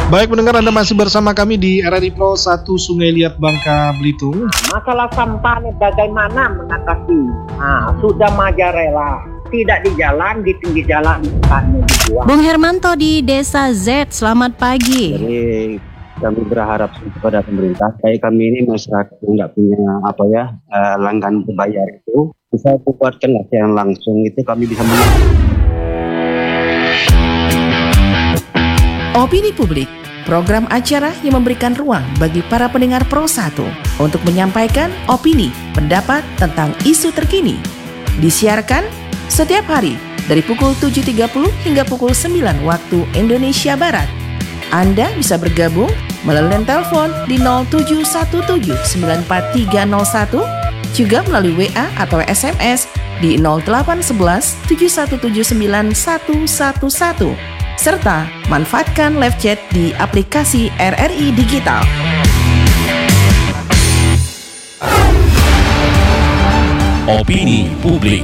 Baik pendengar, Anda masih bersama kami di RRI Pro 1 Sungai Liat Bangka Belitung. Masalah sampah ini bagaimana mengatasi? Sudah majarela, tidak di jalan, di pinggir jalan, bukannya dibuang. Bung Hermanto di Desa Z, selamat pagi. Jadi kami berharap kepada pemerintah, kayak kami ini masyarakat yang nggak punya langganan berbayar itu, bisa buatkan latihan langsung itu kami bisa Opini Publik, program acara yang memberikan ruang bagi para pendengar Pro 1 untuk menyampaikan opini, pendapat tentang isu terkini. Disiarkan setiap hari dari pukul 7.30 hingga pukul 9 waktu Indonesia Barat. Anda bisa bergabung melalui telepon di 0717943101, juga melalui WA atau SMS di 0811 7179111. Serta manfaatkan live chat di aplikasi RRI Digital. Opini Publik.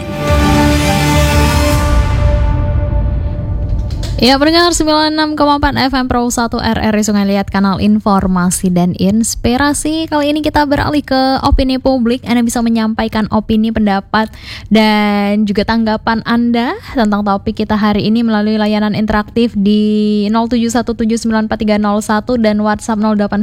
Ya, pendengar 96,4 FM Pro 1 RRI Sungai Liat, kanal informasi dan inspirasi. Kali ini kita beralih ke opini publik. Anda bisa menyampaikan opini, pendapat, dan juga tanggapan Anda tentang topik kita hari ini melalui layanan interaktif di 0717943101 dan WhatsApp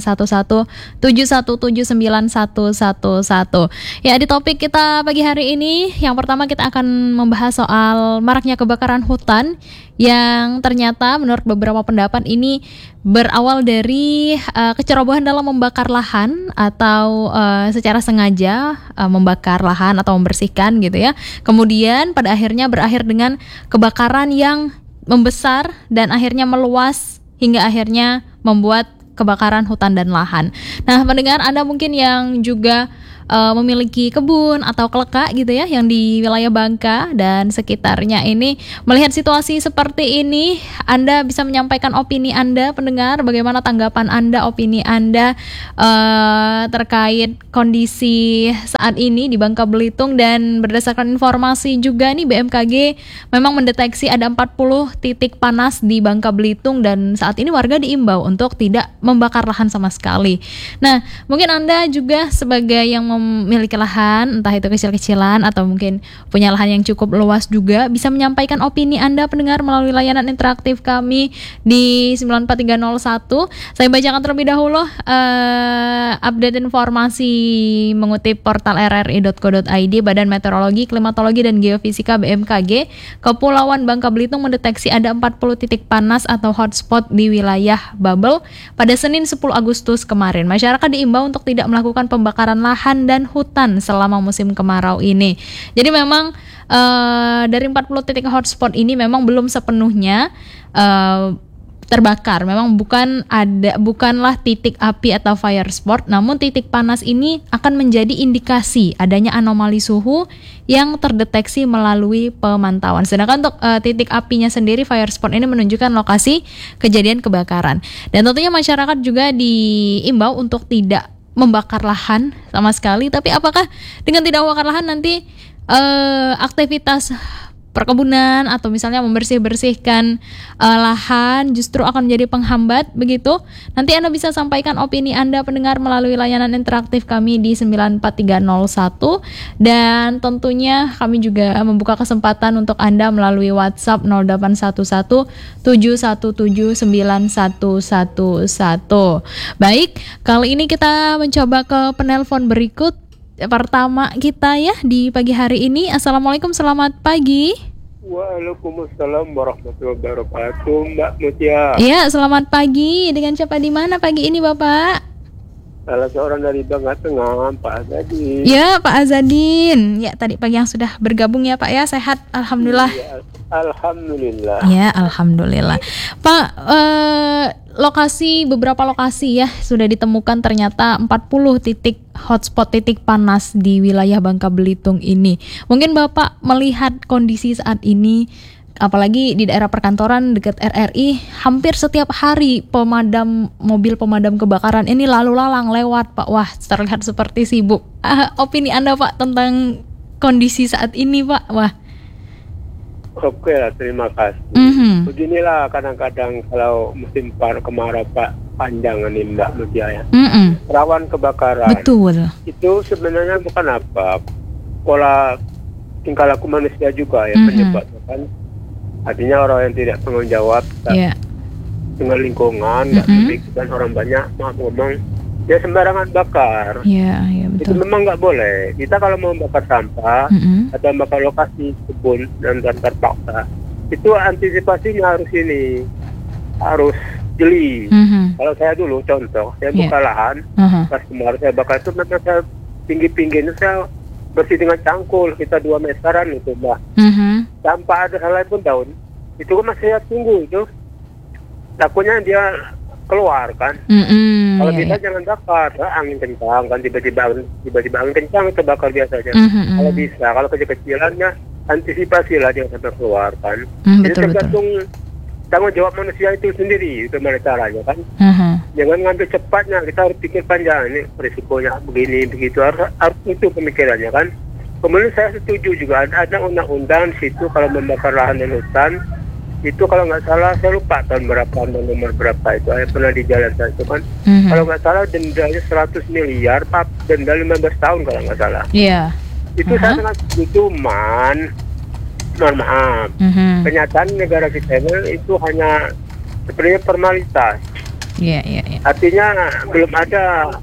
081171791111. Ya, di topik kita pagi hari ini, yang pertama kita akan membahas soal maraknya kebakaran hutan yang ternyata menurut beberapa pendapat ini berawal dari kecerobohan dalam membakar lahan atau secara sengaja membakar lahan atau membersihkan gitu ya. Kemudian pada akhirnya berakhir dengan kebakaran yang membesar dan akhirnya meluas hingga akhirnya membuat kebakaran hutan dan lahan. Nah, pendengar, Anda mungkin yang juga memiliki kebun atau keleka gitu ya yang di wilayah Bangka dan sekitarnya ini, melihat situasi seperti ini, Anda bisa menyampaikan opini Anda, pendengar, bagaimana tanggapan Anda, opini Anda terkait kondisi saat ini di Bangka Belitung. Dan berdasarkan informasi juga nih, BMKG memang mendeteksi ada 40 titik panas di Bangka Belitung dan saat ini warga diimbau untuk tidak membakar lahan sama sekali. Nah, mungkin Anda juga sebagai yang memiliki lahan, entah itu kecil-kecilan atau mungkin punya lahan yang cukup luas juga, bisa menyampaikan opini Anda, pendengar, melalui layanan interaktif kami di 94301. Saya bacakan terlebih dahulu update informasi mengutip portal rri.co.id. Badan Meteorologi, Klimatologi, dan Geofisika BMKG Kepulauan Bangka Belitung mendeteksi ada 40 titik panas atau hotspot di wilayah Babel pada Senin 10 Agustus kemarin. Masyarakat diimbau untuk tidak melakukan pembakaran lahan dan hutan selama musim kemarau ini. Jadi memang dari 40 titik hotspot ini memang belum sepenuhnya terbakar. Memang bukanlah titik api atau fire spot, namun titik panas ini akan menjadi indikasi adanya anomali suhu yang terdeteksi melalui pemantauan. Sedangkan untuk titik apinya sendiri, fire spot ini menunjukkan lokasi kejadian kebakaran. Dan tentunya masyarakat juga diimbau untuk tidak membakar lahan sama sekali. Tapi apakah dengan tidak membakar lahan nanti aktivitas perkebunan atau misalnya membersihkan lahan justru akan menjadi penghambat begitu? Nanti Anda bisa sampaikan opini Anda, pendengar, melalui layanan interaktif kami di 94301, dan tentunya kami juga membuka kesempatan untuk Anda melalui WhatsApp 081171791111. Baik, kali ini kita mencoba ke penelpon berikut pertama kita ya di pagi hari ini. Assalamualaikum, selamat pagi. Waalaikumsalam warahmatullahi wabarakatuh, Mbak Mutia. Iya, selamat pagi. Dengan siapa di mana pagi ini, Bapak? Salah seorang dari Bangka Tengah, Pak Azadin. Ya, Pak Azadin. Ya, tadi pagi yang sudah bergabung ya, Pak ya. Sehat, alhamdulillah. Ya, alhamdulillah. Ya, alhamdulillah. Pak, beberapa lokasi ya sudah ditemukan ternyata 40 titik hotspot, titik panas di wilayah Bangka Belitung ini. Mungkin Bapak melihat kondisi saat ini, apalagi di daerah perkantoran dekat RRI, hampir setiap hari mobil pemadam kebakaran ini lalu lalang lewat, Pak. Wah, terlihat seperti sibuk. Opini Anda, Pak, tentang kondisi saat ini, Pak? Wah. Oke lah, terima kasih. Beginilah kadang-kadang kalau musim kemarau Pak panjang ini Mbak Mutia ya. Rawan kebakaran. Betul. Itu sebenarnya bukan apa, pola tingkah laku manusia juga ya penyebabnya kan. Artinya orang yang tidak tanggung jawab dengan lingkungan, nggak peduli, dan orang banyak maaf ngomong dia sembarangan bakar. Itu Betul. memang nggak boleh. Kita kalau mau bakar sampah atau bakar lokasi kebun dan terpaksa, itu antisipasinya harus jeli. Kalau saya dulu contoh, saya buka lahan, pas kemarin saya bakar itu memang saya pinggir-pinggirnya saya bersih dengan cangkul, kita 2 meteran itu Mbak. Tanpa ada hal lain pun daun, itu kan masih saya tunggu itu. Takutnya dia keluar kan. Kalau kita jangan bakar, angin kencang kan, tiba-tiba angin kencang itu bakar biasanya. Kalau bisa, kalau kecil-kecilannya antisipasilah jangan sampai keluar kan. Jadi tergantung tanggung jawab manusia itu sendiri, gimana caranya kan. Jangan ngambil cepatnya, kita harus pikir panjang, ini risikonya begini begitu, harus itu pemikirannya kan. Kemudian saya setuju juga ada undang-undang di situ kalau membakar lahan dan hutan itu, kalau nggak salah saya lupa tahun berapa dan nomor berapa itu, saya pernah di jalan saya itu kan. Kalau nggak salah dendanya 100 miliar, denda 15 tahun kalau nggak salah. Itu saya sangat setuju, mohon maaf. Kenyataan negara kita itu hanya sebenarnya formalitas. Artinya belum ada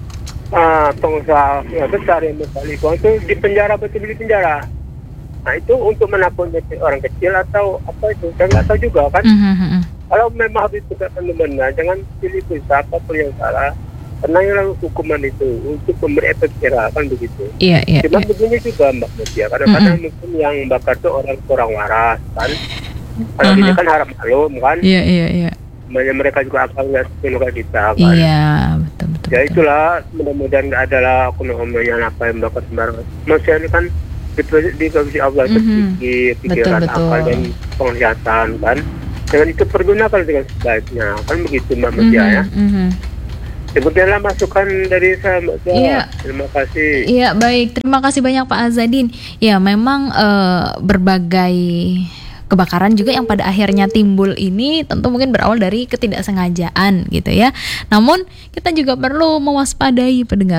pengusaha yang besar yang besar lingkungan itu di penjara, betul di penjara. Nah itu untuk menakutkan orang kecil atau apa itu, saya nggak tahu juga kan. Kalau memang habis tegakkan benar, jangan pilih siapa pun yang salah. Karena yang hukuman itu untuk memberi efek jerah kan begitu. Cuma begini juga Mbak Mutia, kadang-kadang mungkin yang bakar itu orang kurang waras kan. Kalau ini kan harap maklum kan. Makanya mereka juga akan nggak sepenuhnya kita kan. Betul. Ya itulah, mudah-mudahan nggak ada lah oknum-oknumnya apa yang bakar sembarangan. Manusia ini kan dikasih Allah sedikit pikiran, akal dan penglihatan kan. Dengan itu pergunakan dengan sebaiknya kan begitu Mbak Mutia ya. Demikianlah masukan dari saya Mbak Tia. Terima kasih. Baik, terima kasih banyak Pak Azadin. Memang berbagai kebakaran juga yang pada akhirnya timbul ini tentu mungkin berawal dari ketidaksengajaan gitu ya. Namun kita juga perlu mewaspadai pendengar,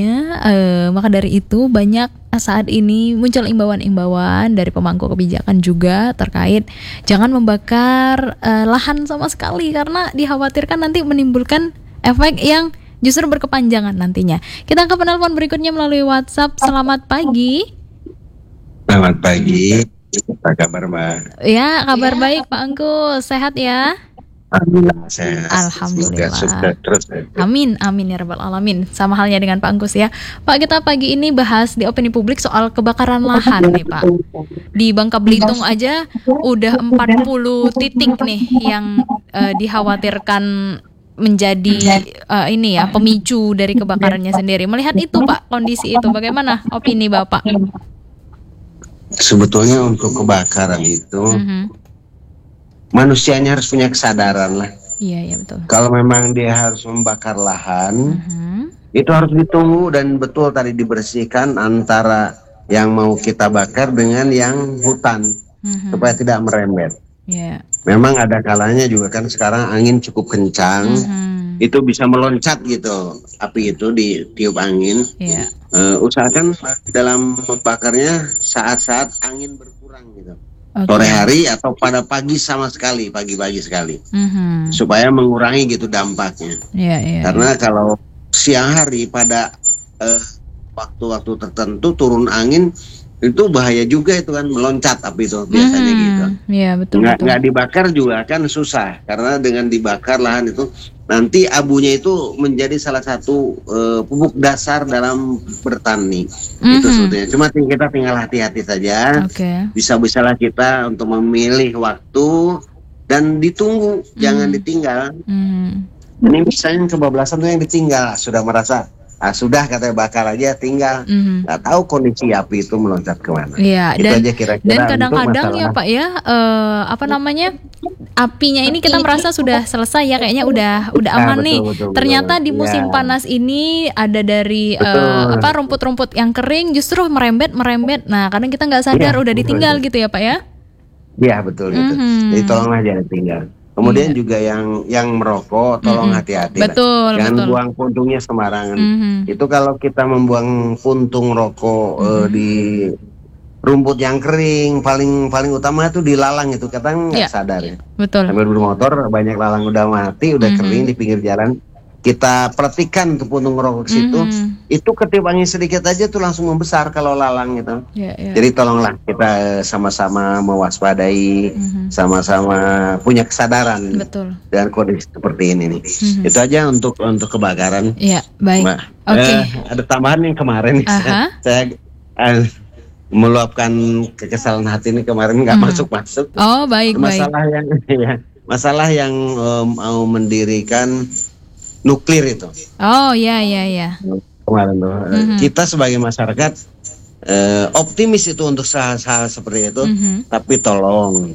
maka dari itu banyak saat ini muncul imbauan-imbauan dari pemangku kebijakan juga terkait jangan membakar lahan sama sekali, karena dikhawatirkan nanti menimbulkan efek yang justru berkepanjangan nantinya. Kita ke penelpon berikutnya melalui WhatsApp. Selamat pagi. Selamat pagi. Apa kabar Mbak? Ya, kabar baik Pak Angkus. Sehat ya? Alhamdulillah sehat. Alhamdulillah. Sukses terus. Amin ya rabbal alamin. Sama halnya dengan Pak Angkus ya. Pak, kita pagi ini bahas di opini publik soal kebakaran lahan nih Pak. Di Bangka Belitung aja udah 40 titik nih yang dikhawatirkan menjadi pemicu dari kebakarannya sendiri. Melihat itu Pak, kondisi itu bagaimana opini Bapak? Sebetulnya untuk kebakaran itu manusianya harus punya kesadaran lah. Iya betul. Kalau memang dia harus membakar lahan, itu harus ditunggu dan betul tadi dibersihkan antara yang mau kita bakar dengan yang hutan supaya tidak merembet. Memang ada kalanya juga kan sekarang angin cukup kencang, itu bisa meloncat gitu, api itu ditiup angin. Usahakan dalam membakarnya saat-saat angin berkurang gitu, sore hari atau pada pagi sama sekali, pagi-pagi sekali, supaya mengurangi gitu dampaknya. Karena kalau siang hari pada waktu-waktu tertentu turun angin, itu bahaya juga itu kan, meloncat api itu biasanya gitu. Betul. Nggak dibakar juga kan susah, karena dengan dibakar lahan itu nanti abunya itu menjadi salah satu pupuk dasar dalam bertani. Itu sebetulnya. Cuma kita tinggal hati-hati saja. Bisa-bisalah kita untuk memilih waktu dan ditunggu, jangan ditinggal. Ini misalnya kebablasan tuh yang ditinggal, sudah merasa sudah katanya bakar aja, tinggal nggak tahu kondisi api itu meloncat kemana. Dan kadang-kadang ya Pak ya, apinya ini kita merasa sudah selesai ya, kayaknya udah aman nih. Ternyata di musim panas ini ada dari rumput-rumput yang kering justru merembet. Nah kadang kita nggak sadar udah ditinggal gitu ya Pak ya. Iya betul gitu. Jadi tolonglah jangan tinggal. Kemudian juga yang merokok, tolong hati-hati. Betul, Jangan betul. buang puntungnya sembarangan. Itu kalau kita membuang puntung rokok di rumput yang kering, paling utama itu di lalang itu, kadang nggak sadar ya. Betul. Sambil bermotor banyak lalang udah mati, udah kering di pinggir jalan. Kita perhatikan tuh puntung rokok ke situ, itu ketip angin sedikit aja tuh langsung membesar kalau lalang gitu. Jadi tolonglah kita sama-sama mewaspadai, sama-sama punya kesadaran dengan kondisi seperti ini nih. Itu aja untuk kebakaran. Iya, baik. Oke. Ada tambahan yang kemarin saya meluapkan kekesalan hati ini kemarin nggak masuk-masuk. Oh, baik. Masalah yang mau mendirikan nuklir itu. Oh, ya. Kemarin tuh kita sebagai masyarakat optimis itu untuk hal seperti itu, tapi tolong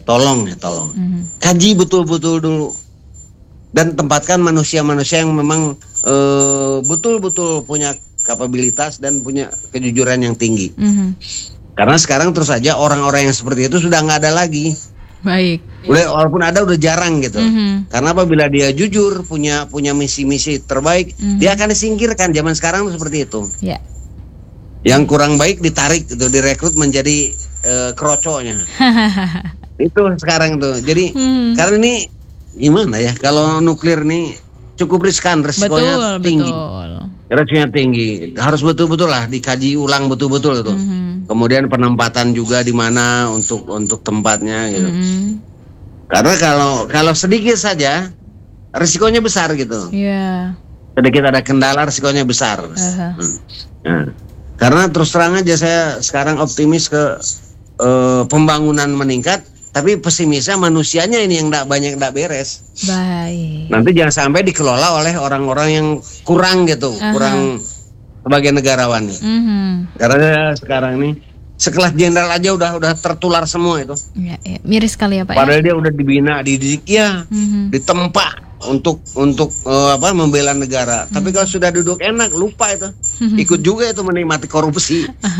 kaji betul-betul dulu dan tempatkan manusia-manusia yang memang betul-betul punya kapabilitas dan punya kejujuran yang tinggi. Karena sekarang terus saja orang-orang yang seperti itu sudah nggak ada lagi. Baik. Walaupun ada udah jarang gitu. Karena apabila dia jujur punya misi-misi terbaik, dia akan disingkirkan. Zaman sekarang seperti itu. Ya. Yang kurang baik ditarik gitu, direkrut menjadi kroconya. Itu sekarang tuh. Jadi karena ini gimana ya? Kalau nuklir nih cukup riskan, resikonya tinggi. Resikonya tinggi. Harus betul-betul lah dikaji ulang betul-betul itu. Kemudian penempatan juga di mana untuk tempatnya gitu. Karena kalau sedikit saja risikonya besar gitu. Iya. Sedikit ada kendala risikonya besar. Nah, karena terus terang aja saya sekarang optimis ke pembangunan meningkat, tapi pesimisnya manusianya ini yang banyak beres. Baik. Nanti jangan sampai dikelola oleh orang-orang yang kurang gitu, kurang sebagai negarawan nih. Karena sekarang nih sekelas jenderal aja udah tertular semua itu. Ya, miris sekali ya Pak. Padahal dia udah dibina, dididik ya, ditempa untuk membela negara. Tapi kalau sudah duduk enak lupa itu, ikut juga itu menikmati korupsi.